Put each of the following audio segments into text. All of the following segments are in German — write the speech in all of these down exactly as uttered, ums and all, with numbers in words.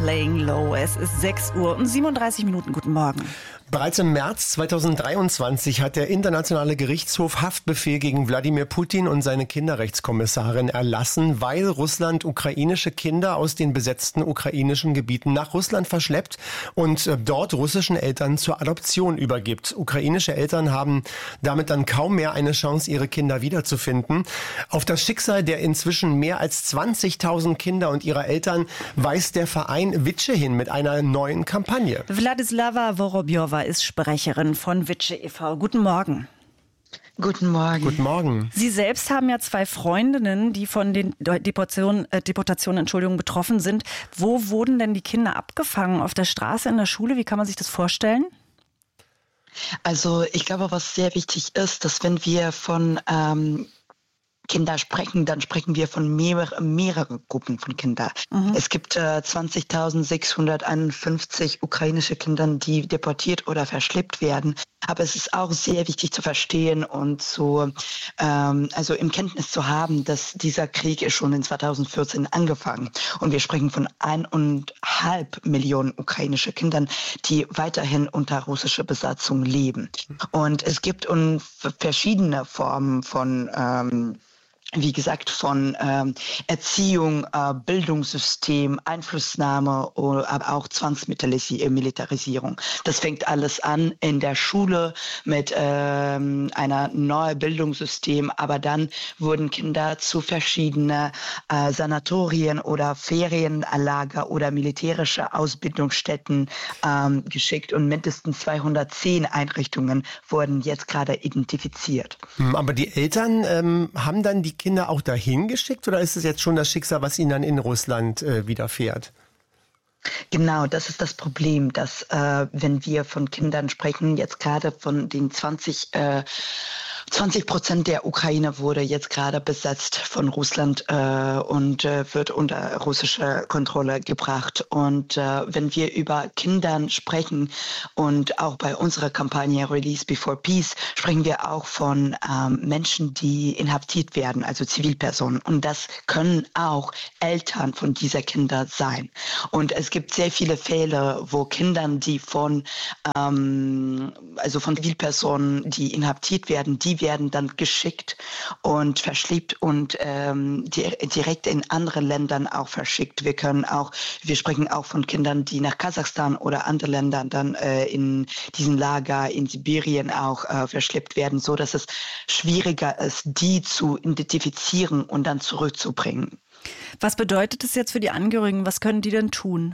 Laying Low. Es ist sechs Uhr und siebenunddreißig Minuten. Guten Morgen. Bereits im März zweitausenddreiundzwanzig hat der Internationale Gerichtshof Haftbefehl gegen Wladimir Putin und seine Kinderrechtskommissarin erlassen, weil Russland ukrainische Kinder aus den besetzten ukrainischen Gebieten nach Russland verschleppt und dort russischen Eltern zur Adoption übergibt. Ukrainische Eltern haben damit dann kaum mehr eine Chance, ihre Kinder wiederzufinden. Auf das Schicksal der inzwischen mehr als zwanzigtausend Kinder und ihrer Eltern weist der Verein Vice hin mit einer neuen Kampagne. Wladislava Vorobjova ist Sprecherin von Vice e V Guten Morgen. Guten Morgen. Guten Morgen. Sie selbst haben ja zwei Freundinnen, die von den Deportationen, äh, Deportationen Entschuldigung, betroffen sind. Wo wurden denn die Kinder abgefangen? Auf der Straße, in der Schule? Wie kann man sich das vorstellen? Also ich glaube, was sehr wichtig ist, dass wenn wir von ähm, Kinder sprechen, dann sprechen wir von mehrere, mehrere Gruppen von Kindern. Mhm. Es gibt äh, zwanzigtausendsechshunderteinundfünfzig ukrainische Kinder, die deportiert oder verschleppt werden. Aber es ist auch sehr wichtig zu verstehen und zu, ähm, also im Kenntnis zu haben, dass dieser Krieg ist schon in zweitausendvierzehn angefangen. Und wir sprechen von eineinhalb Millionen ukrainische Kindern, die weiterhin unter russischer Besatzung leben. Und es gibt un- verschiedene Formen von ähm, wie gesagt, von ähm, Erziehung, äh, Bildungssystem, Einflussnahme, aber auch Zwangsmilitarisierung. Das fängt alles an in der Schule mit ähm, einer neuen Bildungssystem, aber dann wurden Kinder zu verschiedenen äh, Sanatorien oder Ferienlager oder militärische Ausbildungsstätten ähm, geschickt und mindestens zweihundertzehn Einrichtungen wurden jetzt gerade identifiziert. Aber die Eltern ähm, haben dann die Kinder auch dahin geschickt oder ist es jetzt schon das Schicksal, was ihnen dann in Russland äh, widerfährt? Genau, das ist das Problem, dass äh, wenn wir von Kindern sprechen, jetzt gerade von den zwanzig äh, zwanzig Prozent der Ukraine wurde jetzt gerade besetzt von Russland äh, und äh, wird unter russische Kontrolle gebracht. Und äh, wenn wir über Kindern sprechen und auch bei unserer Kampagne Release Before Peace sprechen wir auch von ähm, Menschen, die inhaftiert werden, also Zivilpersonen. Und das können auch Eltern von dieser Kinder sein. Und es gibt sehr viele Fälle, wo Kindern, die von ähm, also von Zivilpersonen, die inhaftiert werden, die werden dann geschickt und verschleppt und ähm, di- direkt in andere Ländern auch verschickt. Wir können auch, wir sprechen auch von Kindern, die nach Kasachstan oder andere Länder dann äh, in diesen Lager in Sibirien auch äh, verschleppt werden, so dass es schwieriger ist, die zu identifizieren und dann zurückzubringen. Was bedeutet das jetzt für die Angehörigen? Was können die denn tun?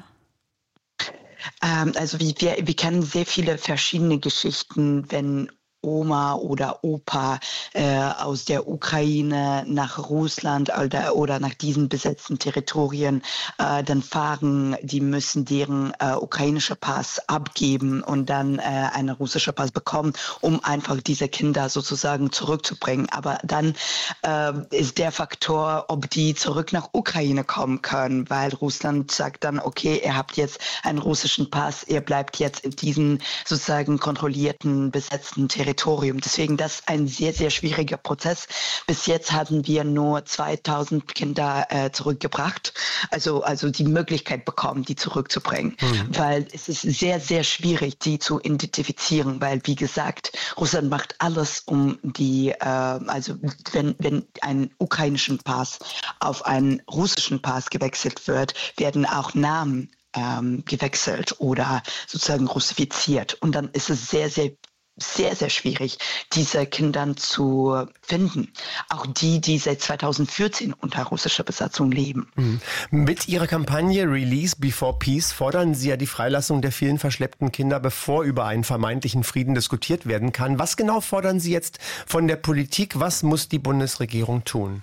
Ähm, also wir, wir, wir kennen sehr viele verschiedene Geschichten, wenn Oma oder Opa äh, aus der Ukraine nach Russland oder, oder nach diesen besetzten Territorien äh, dann fahren, die müssen deren äh, ukrainische Pass abgeben und dann äh, einen russischen Pass bekommen, um einfach diese Kinder sozusagen zurückzubringen. Aber dann äh, ist der Faktor, ob die zurück nach Ukraine kommen können, weil Russland sagt dann, okay, ihr habt jetzt einen russischen Pass, ihr bleibt jetzt in diesen sozusagen kontrollierten, besetzten Territorien. Deswegen das ist ein sehr, sehr schwieriger Prozess. Bis jetzt haben wir nur zweitausend Kinder äh, zurückgebracht, also, also die Möglichkeit bekommen, die zurückzubringen, mhm. weil es ist sehr, sehr schwierig, die zu identifizieren, weil, wie gesagt, Russland macht alles, um die, äh, also wenn, wenn ein ukrainischen Pass auf einen russischen Pass gewechselt wird, werden auch Namen ähm, gewechselt oder sozusagen russifiziert. Und dann ist es sehr, sehr sehr, sehr schwierig, diese Kinder zu finden. Auch die, die seit zweitausendvierzehn unter russischer Besatzung leben. Mhm. Mit Ihrer Kampagne Release Before Peace fordern Sie ja die Freilassung der vielen verschleppten Kinder, bevor über einen vermeintlichen Frieden diskutiert werden kann. Was genau fordern Sie jetzt von der Politik? Was muss die Bundesregierung tun?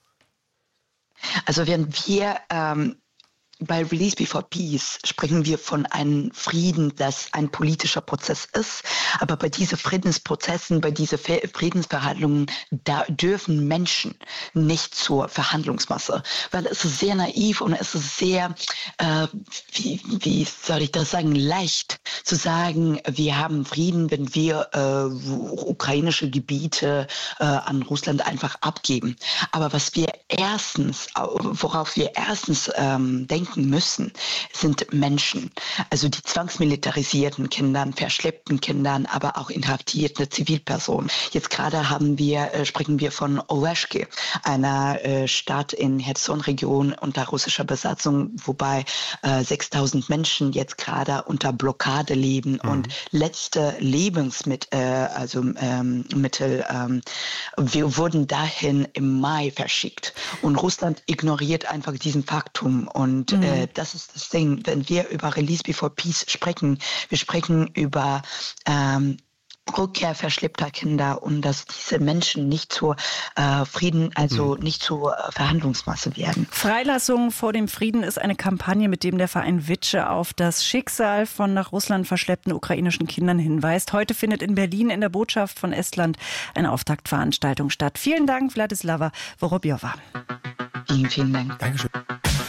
Also wenn wir ähm, bei Release Before Peace sprechen wir von einem Frieden, das ein politischer Prozess ist. Aber bei diesen Friedensprozessen, bei diesen Friedensverhandlungen, da dürfen Menschen nicht zur Verhandlungsmasse. Weil es ist sehr naiv und es ist sehr, äh, wie, wie soll ich das sagen, leicht zu sagen, wir haben Frieden, wenn wir äh, ukrainische Gebiete äh, an Russland einfach abgeben. Aber was wir erstens, worauf wir erstens ähm, denken müssen, sind Menschen. Also die zwangsmilitarisierten Kindern, verschleppten Kindern, aber auch inhaftierte Zivilpersonen. Jetzt gerade haben wir, äh, sprechen wir von Oleshki, einer äh, Stadt in Cherson-Region unter russischer Besatzung, wobei äh, sechstausend Menschen jetzt gerade unter Blockade leben mhm. und letzte Lebensmittel, äh, also ähm, Mittel, ähm, wir wurden dahin im Mai verschickt. Und Russland ignoriert einfach diesen Faktum. Und mhm. äh, das ist das Ding, wenn wir über Release Before Peace sprechen, wir sprechen über ähm, Rückkehr verschleppter Kinder und dass diese Menschen nicht zur äh, Frieden, also mhm. nicht zur äh, Verhandlungsmasse werden. Freilassung vor dem Frieden ist eine Kampagne, mit dem der Verein Vitsche auf das Schicksal von nach Russland verschleppten ukrainischen Kindern hinweist. Heute findet in Berlin in der Botschaft von Estland eine Auftaktveranstaltung statt. Vielen Dank, Wladislawa Vorobjowa. Vielen, vielen Dank. Dankeschön.